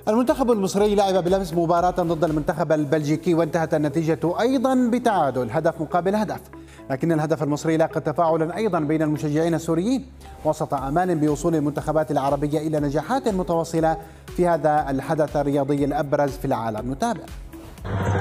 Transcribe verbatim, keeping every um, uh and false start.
المنتخب المصري لعب بالأمس مباراة ضد المنتخب البلجيكي وانتهت النتيجة أيضا بتعادل هدف مقابل هدف، لكن الهدف المصري لاقى تفاعلا أيضا بين المشجعين السوريين وسط أمال بوصول المنتخبات العربية إلى نجاحات متواصلة في هذا الحدث الرياضي الأبرز في العالم. نتابع.